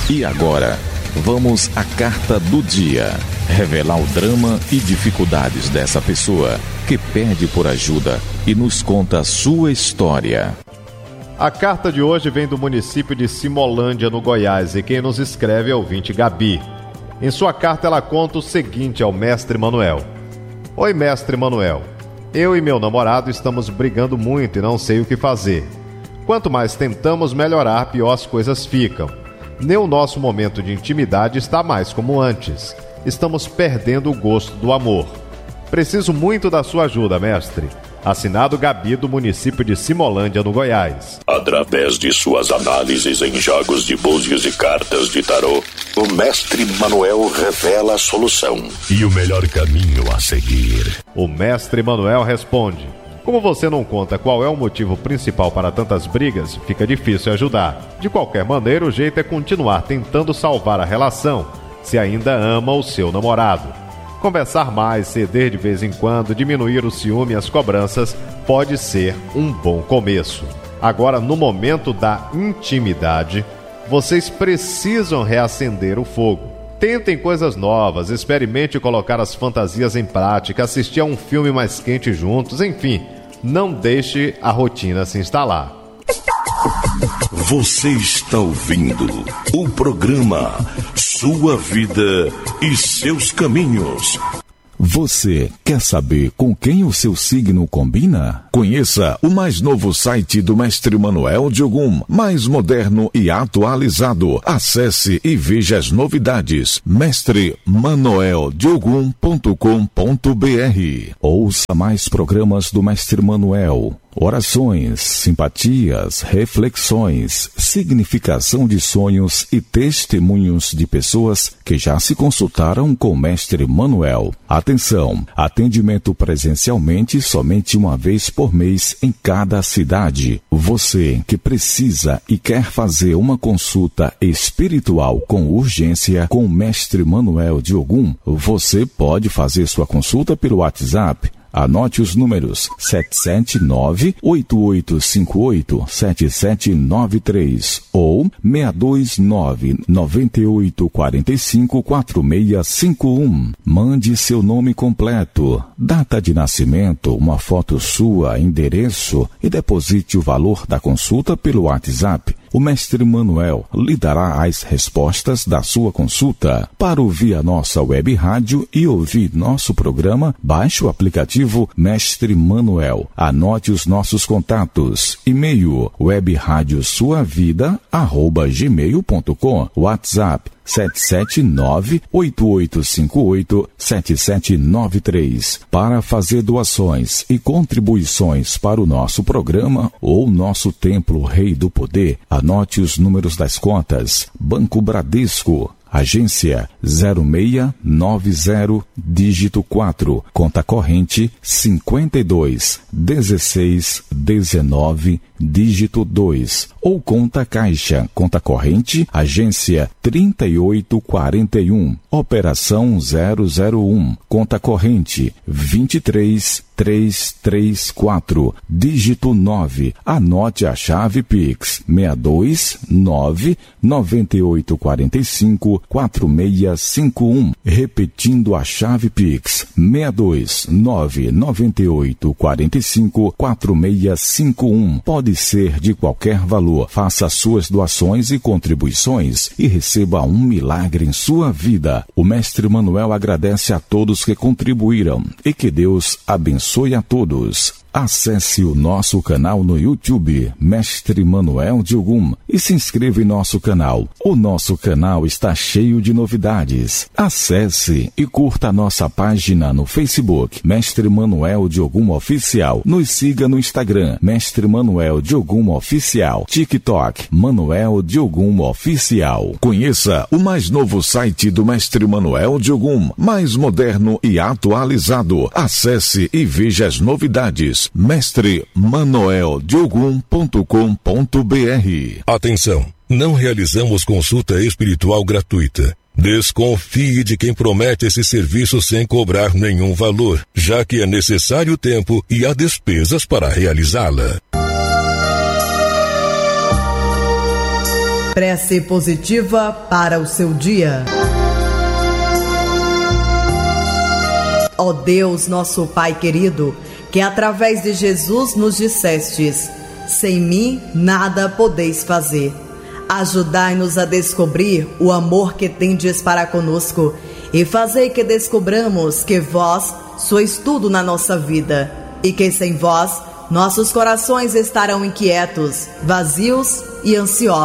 E agora, vamos à carta do dia. Revelar o drama e dificuldades dessa pessoa que pede por ajuda e nos conta a sua história. A carta de hoje vem do município de Simolândia, no Goiás, e quem nos escreve é o ouvinte Gabi. Em sua carta ela conta o seguinte ao mestre Manuel. Oi, mestre Manuel. Eu e meu namorado estamos brigando muito e não sei o que fazer. Quanto mais tentamos melhorar, pior as coisas ficam. Nem o nosso momento de intimidade está mais como antes. Estamos perdendo o gosto do amor. Preciso muito da sua ajuda, mestre. Assinado Gabi, do município de Simolândia, no Goiás. Através de suas análises em jogos de búzios e cartas de tarô, o mestre Manuel revela a solução e o melhor caminho a seguir. O mestre Manuel responde: como você não conta qual é o motivo principal para tantas brigas, fica difícil ajudar. De qualquer maneira, o jeito é continuar tentando salvar a relação, se ainda ama o seu namorado. Conversar mais, ceder de vez em quando, diminuir o ciúme e as cobranças pode ser um bom começo. Agora, no momento da intimidade, vocês precisam reacender o fogo. Tentem coisas novas, experimente colocar as fantasias em prática, assistir a um filme mais quente juntos, enfim, não deixe a rotina se instalar. Você está ouvindo o programa Sua Vida e Seus Caminhos. Você quer saber com quem o seu signo combina? Conheça o mais novo site do Mestre Manuel de Ogum, mais moderno e atualizado. Acesse e veja as novidades. mestremanueldeogum.com.br. Ouça mais programas do Mestre Manuel. Orações, simpatias, reflexões, significação de sonhos e testemunhos de pessoas que já se consultaram com o Mestre Manuel. Atenção! Atendimento presencialmente somente uma vez por mês em cada cidade. Você que precisa e quer fazer uma consulta espiritual com urgência com o Mestre Manuel de Ogum, você pode fazer sua consulta pelo WhatsApp. Anote os números 779-8858-7793 ou 629-9845-4651. Mande seu nome completo, data de nascimento, uma foto sua, endereço e deposite o valor da consulta pelo WhatsApp. O Mestre Manuel lhe dará as respostas da sua consulta. Para ouvir a nossa web rádio e ouvir nosso programa, baixe o aplicativo Mestre Manuel. Anote os nossos contatos. E-mail webradiosuavida@gmail.com. WhatsApp 779-8858-7793. Para fazer doações e contribuições para o nosso programa ou nosso Templo Rei do Poder, anote os números das contas. Banco Bradesco, agência 0690, dígito 4, conta corrente 521619, dígito 2, ou conta caixa, conta corrente, agência 3841, operação 001, conta corrente 23334, dígito 9. Anote a chave Pix 629-9845-4651. Repetindo a chave Pix 629-9845-4651. Pode ser de qualquer valor. Faça suas doações e contribuições e receba um milagre em sua vida. O Mestre Manuel agradece a todos que contribuíram e que Deus abençoe a todos. Acesse o nosso canal no YouTube, Mestre Manuel de Ogum, e se inscreva em nosso canal. O nosso canal está cheio de novidades. Acesse e curta a nossa página no Facebook, Mestre Manuel de Ogum Oficial. Nos siga no Instagram, Mestre Manuel de Ogum Oficial. TikTok, Manuel de Ogum Oficial. Conheça o mais novo site do Mestre Manuel de Ogum, mais moderno e atualizado. Acesse e veja as novidades. mestremanueldeogum.com.br. Atenção! Não realizamos consulta espiritual gratuita. Desconfie de quem promete esse serviço sem cobrar nenhum valor, já que é necessário tempo e há despesas para realizá-la. Prece positiva para o seu dia. Ó Deus, nosso Pai querido, que através de Jesus nos dissestes: sem mim nada podeis fazer. Ajudai-nos a descobrir o amor que tendes para conosco e fazei que descobramos que vós sois tudo na nossa vida e que sem vós nossos corações estarão inquietos, vazios e ansiosos.